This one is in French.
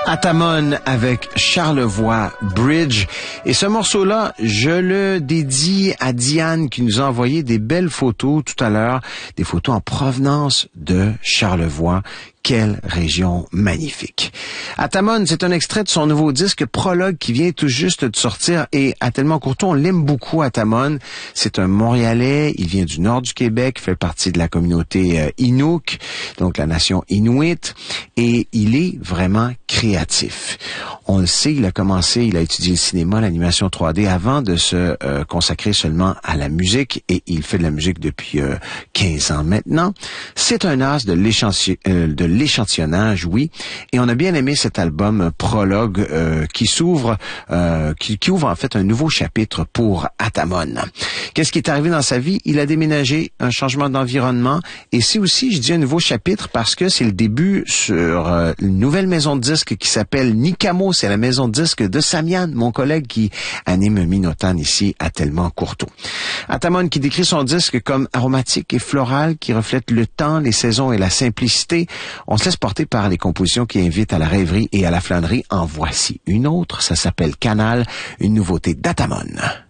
Atamon avec Charlevoix Bridge. Et ce morceau-là, je le dédie à Diane qui nous a envoyé des belles photos tout à l'heure, des photos en provenance de Charlevoix. Quelle région magnifique. Atamon, c'est un extrait de son nouveau disque Prologue qui vient tout juste de sortir et à Tellement Courtois, on l'aime beaucoup, Atamon. C'est un Montréalais, il vient du nord du Québec, fait partie de la communauté Inuk, donc la nation Inuit, et il est vraiment créatif. On le sait, il a étudié le cinéma, l'animation 3D avant de se consacrer seulement à la musique et il fait de la musique depuis 15 ans maintenant. C'est un as de l'échantillonnage, oui, et on a bien aimé cet album Prologue qui ouvre en fait un nouveau chapitre pour Atamon. Qu'est-ce qui est arrivé dans sa vie? Il a déménagé, un changement d'environnement, et c'est aussi, je dis un nouveau chapitre parce que c'est le début sur une nouvelle maison de disques qui s'appelle Nicamo. C'est la maison de disques de Samian, mon collègue qui anime Minotan ici à Tellement Courtois. Atamon qui décrit son disque comme aromatique et floral, qui reflète le temps, les saisons et la simplicité. On se laisse porter par les compositions qui invitent à la rêverie et à la flânerie. En voici une autre, ça s'appelle Canal, une nouveauté d'Atamon.